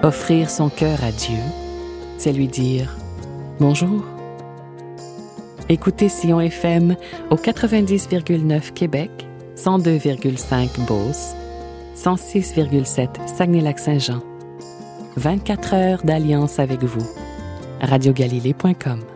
Offrir son cœur à Dieu, c'est lui dire bonjour. Écoutez Sillon FM au 90,9 Québec, 102,5 Beauce, 106,7 Saguenay-Lac-Saint-Jean. 24 heures d'alliance avec vous. radiogalilée.com